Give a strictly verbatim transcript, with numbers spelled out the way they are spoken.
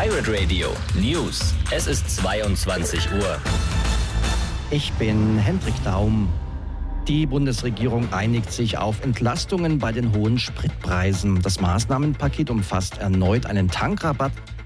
Pirate Radio News. Es ist zweiundzwanzig Uhr. Ich bin Hendrik Daum. Die Bundesregierung einigt sich auf Entlastungen bei den hohen Spritpreisen. Das Maßnahmenpaket umfasst erneut einen Tankrabatt